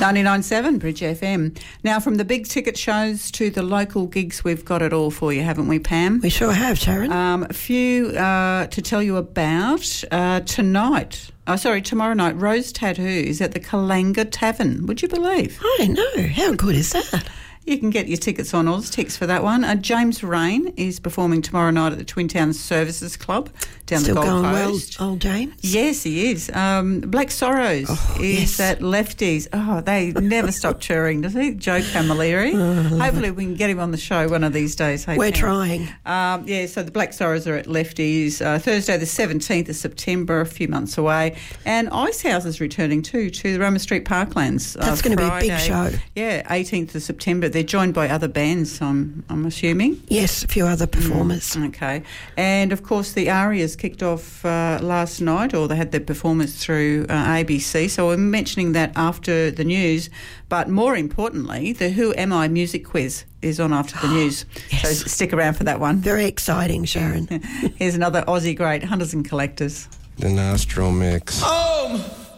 99.7 Bridge FM. Now, from the big ticket shows to the local gigs, we've got it all for you, haven't we, Pam? We sure have, Sharon. A few to tell you about tomorrow night, Rose Tattoos at the Kalanga Tavern. Would you believe? I know. How good is that? You can get your tickets on Oztix for that one. James Rain is performing tomorrow night at the Twin Towns Services Club down Still the Gold going Coast. well, old James? Yes, he is. Black Sorrows is at Lefties. Oh, they never stop touring, does he? Joe Camilleri. Hopefully we can get him on the show one of these days. Hey, We're Pam. trying. So the Black Sorrows are at Lefties Thursday the 17th of September, a few months away. And Icehouse is returning too to the Roma Street Parklands. That's going to be a big show. Yeah, 18th of September. They're joined by other bands, I'm assuming. Yes, a few other performers. Okay. And, of course, the Arias kicked off last night, or they had their performance through ABC, so we're mentioning that after the news. But more importantly, the Who Am I music quiz is on after the news. Yes. So stick around for that one. Very exciting, Sharon. Here's another Aussie great, Hunters and Collectors. The Nostro Mix. Home!